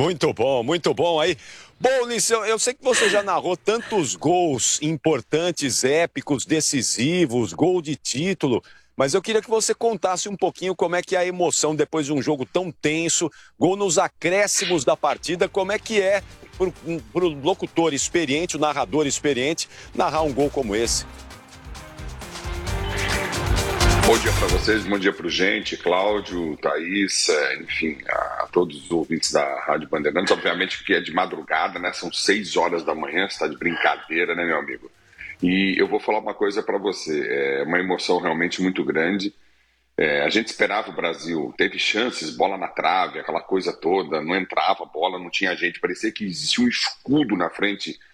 Muito bom aí. Bom, Ulisses, eu sei que você já narrou tantos gols importantes, épicos, decisivos, gol de título, mas eu queria que você contasse um pouquinho como é que é a emoção depois de um jogo tão tenso, gol nos acréscimos da partida, como é que é para o locutor experiente, o narrador experiente, narrar um gol como esse. Bom dia para vocês, bom dia para o gente, Cláudio, Thaís, enfim, a todos os ouvintes da Rádio Bandeirantes. Obviamente que é de madrugada, né? São 6 horas da manhã, você está de brincadeira, né, meu amigo? E eu vou falar uma coisa para você, é uma emoção realmente muito grande. A gente esperava o Brasil, teve chances, bola na trave, aquela coisa toda, não entrava bola, não tinha gente, parecia que existia um escudo na frente